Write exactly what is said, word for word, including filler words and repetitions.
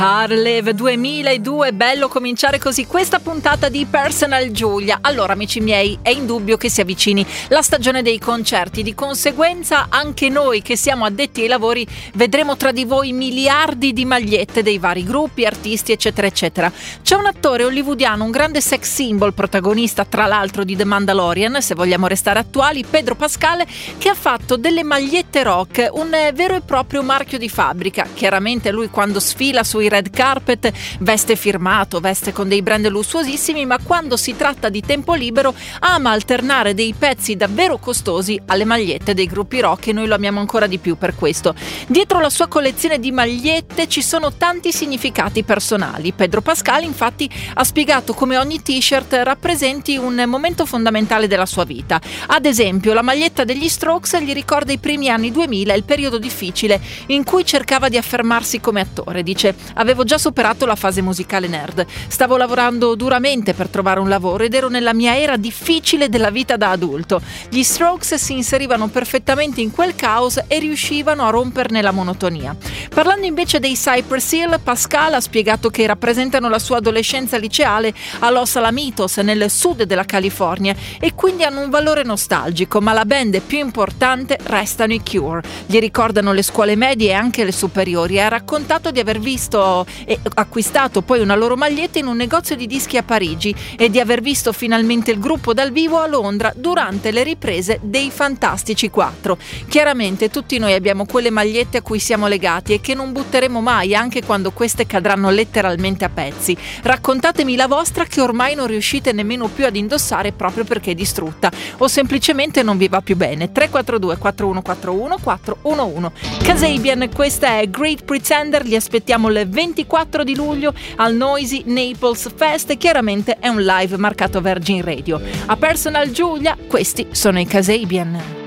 Harlev duemiladue, bello cominciare così questa puntata di Personal Giulia. Allora amici miei, è indubbio che si avvicini la stagione dei concerti, di conseguenza anche noi che siamo addetti ai lavori vedremo tra di voi miliardi di magliette dei vari gruppi, artisti eccetera eccetera. C'è un attore hollywoodiano, un grande sex symbol, protagonista tra l'altro di The Mandalorian, se vogliamo restare attuali, Pedro Pascal, che ha fatto delle magliette rock un vero e proprio marchio di fabbrica. Chiaramente lui quando sfila sui red carpet veste firmato, veste con dei brand lussuosissimi, ma quando si tratta di tempo libero ama alternare dei pezzi davvero costosi alle magliette dei gruppi rock e noi lo amiamo ancora di più per questo. Dietro la sua collezione di magliette ci sono tanti significati personali. Pedro Pascal infatti ha spiegato come ogni t-shirt rappresenti un momento fondamentale della sua vita. Ad esempio la maglietta degli Strokes gli ricorda i primi anni duemila, il periodo difficile in cui cercava di affermarsi come attore. Dice: avevo già superato la fase musicale nerd, stavo lavorando duramente per trovare un lavoro ed ero nella mia era difficile della vita da adulto. Gli Strokes si inserivano perfettamente in quel caos e riuscivano a romperne la monotonia. Parlando invece dei Cypress Hill, Pascal ha spiegato che rappresentano la sua adolescenza liceale a Los Alamitos, nel sud della California, e quindi hanno un valore nostalgico, ma la band più importante restano i Cure. Gli ricordano le scuole medie e anche le superiori e ha raccontato di aver visto e acquistato poi una loro maglietta in un negozio di dischi a Parigi e di aver visto finalmente il gruppo dal vivo a Londra durante le riprese dei Fantastici quattro. Chiaramente tutti noi abbiamo quelle magliette a cui siamo legati e che non butteremo mai, anche quando queste cadranno letteralmente a pezzi. Raccontatemi la vostra che ormai non riuscite nemmeno più ad indossare proprio perché è distrutta o semplicemente non vi va più bene. Tre quattro due quattro uno quattro uno quattro uno uno. Kasabian, questa è Great Pretender, li aspettiamo il ventiquattro di luglio al Noisy Naples Fest e chiaramente è un live marcato Virgin Radio. A Personal Giulia, questi sono i Kasabian.